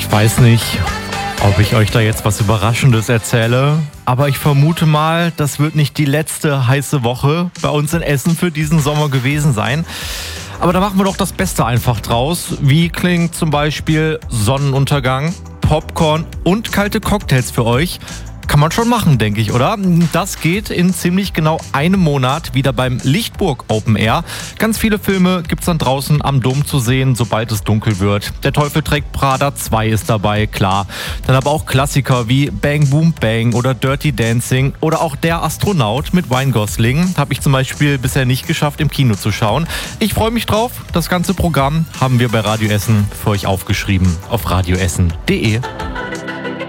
Ich weiß nicht, ob ich euch da jetzt was Überraschendes erzähle, aber ich vermute mal, das wird nicht die letzte heiße Woche bei uns in Essen für diesen Sommer gewesen sein. Aber da machen wir doch das Beste einfach draus. Wie klingt zum Beispiel Sonnenuntergang, Popcorn und kalte Cocktails für euch? Kann man schon machen, denke ich, oder? Das geht in ziemlich genau einem Monat wieder beim Lichtburg Open Air. Ganz viele Filme gibt's dann draußen am Dom zu sehen, sobald es dunkel wird. Der Teufel trägt Prada 2 ist dabei, klar. Dann aber auch Klassiker wie Bang Boom Bang oder Dirty Dancing oder auch Der Astronaut mit Ryan Gosling. Habe ich zum Beispiel bisher nicht geschafft, im Kino zu schauen. Ich freue mich drauf. Das ganze Programm haben wir bei Radio Essen für euch aufgeschrieben auf radioessen.de.